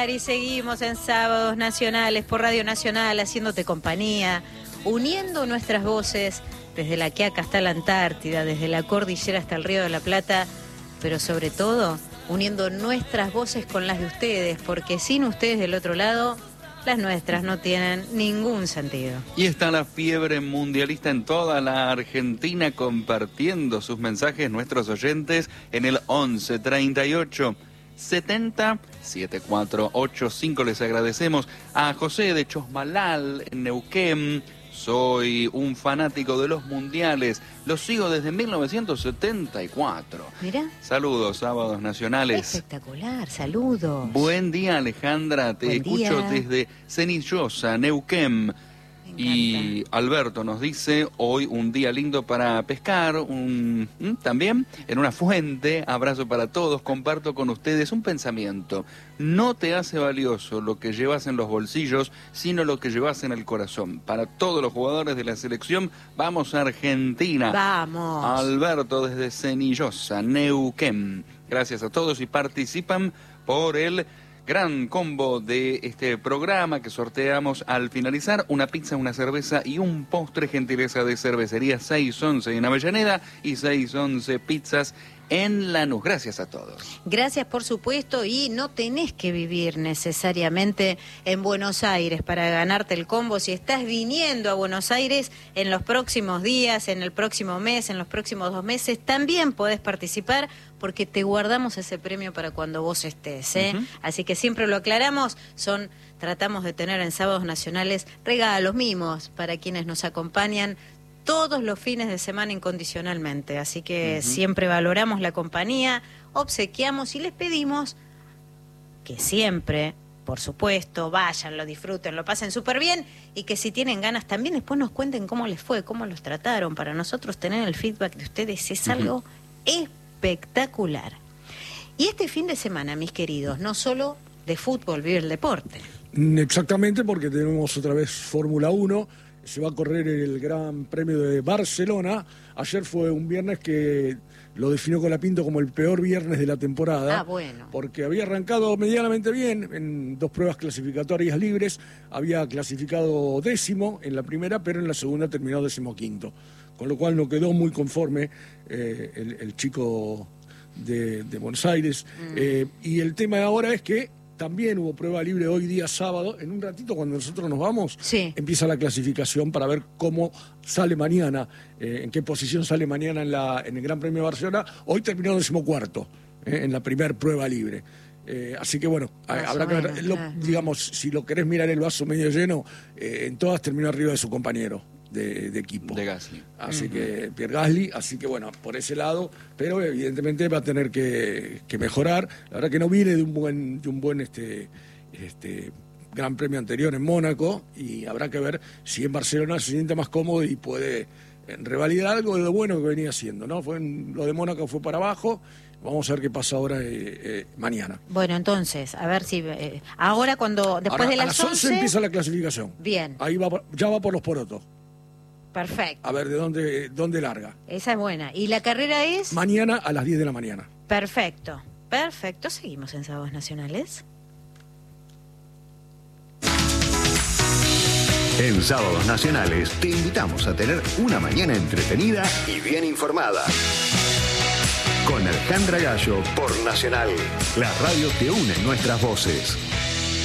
Y seguimos en Sábados Nacionales por Radio Nacional, haciéndote compañía, uniendo nuestras voces desde la Quiaca hasta la Antártida, desde la cordillera hasta el Río de la Plata, pero sobre todo uniendo nuestras voces con las de ustedes, porque sin ustedes del otro lado, las nuestras no tienen ningún sentido. Y está la fiebre mundialista en toda la Argentina, compartiendo sus mensajes nuestros oyentes en el 11 38 70 7485. Les agradecemos a José de Chosmalal en Neuquén. Soy un fanático de los mundiales, los sigo desde 1974. Mira. Saludos, Sábados Nacionales. Espectacular, saludos. Buen día, Alejandra, te escucho desde Cenillosa, Neuquén. Y Alberto nos dice, hoy un día lindo para pescar, también en una fuente. Abrazo para todos, comparto con ustedes un pensamiento. No te hace valioso lo que llevas en los bolsillos, sino lo que llevas en el corazón. Para todos los jugadores de la selección, vamos a Argentina. Vamos. Alberto desde Cenillosa, Neuquén. Gracias a todos y participan por el gran combo de este programa que sorteamos al finalizar: una pizza, una cerveza y un postre, gentileza de Cervecería 611 en Avellaneda y 611 Pizzas en Lanús. Gracias a todos. Gracias, por supuesto, y no tenés que vivir necesariamente en Buenos Aires para ganarte el combo. Si estás viniendo a Buenos Aires en los próximos días, en el próximo mes, en los próximos 2 meses, también podés participar, porque te guardamos ese premio para cuando vos estés, ¿eh? Así que siempre lo aclaramos, tratamos de tener en Sábados Nacionales regalos, mimos para quienes nos acompañan todos los fines de semana incondicionalmente. Así que siempre valoramos la compañía, obsequiamos y les pedimos que siempre, por supuesto, vayan, lo disfruten, lo pasen súper bien, y que si tienen ganas también después nos cuenten cómo les fue, cómo los trataron. Para nosotros tener el feedback de ustedes es algo espectacular. Y este fin de semana, mis queridos, no solo de fútbol vive el deporte. Exactamente, porque tenemos otra vez Fórmula 1. Se va a correr el Gran Premio de Barcelona. Ayer fue un viernes que lo definió Colapinto como el peor viernes de la temporada. Bueno. Porque había arrancado medianamente bien en 2 pruebas clasificatorias libres. Había clasificado 10º en la primera, pero en la segunda terminó 15º. Con lo cual no quedó muy conforme el chico de Buenos Aires. Y el tema de ahora es que también hubo prueba libre hoy día sábado. En un ratito, cuando nosotros nos vamos, empieza la clasificación para ver cómo sale mañana, en qué posición sale mañana en el Gran Premio de Barcelona. Hoy terminó 14º en la primera prueba libre. Así que bueno, habrá que ver, digamos, si lo querés mirar el vaso medio lleno, en todas terminó arriba de su compañero de equipo. De Gasly. Así que, Pierre Gasly, así que bueno, por ese lado, pero evidentemente va a tener que mejorar. La verdad que no viene de un buen Gran Premio anterior en Mónaco, y habrá que ver si en Barcelona se siente más cómodo y puede revalidar algo de lo bueno que venía haciendo, ¿no? Lo de Mónaco fue para abajo. Vamos a ver qué pasa ahora mañana. Bueno, entonces, a ver si ahora después de las 11 empieza la clasificación. Bien. Ahí ya va por los porotos. Perfecto. A ver de dónde larga. Esa es buena. ¿Y la carrera es? Mañana a las 10 de la mañana. Perfecto. Perfecto. Seguimos en Sábados Nacionales. En Sábados Nacionales te invitamos a tener una mañana entretenida y bien informada. Con Alejandra Gallo por Nacional. La radio que une nuestras voces.